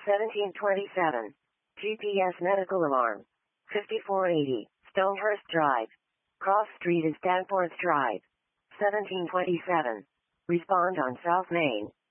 1727. GPS medical alarm. 5480, Stonehurst Drive. Cross Street is Danforth Drive. 1727. Respond on South Main.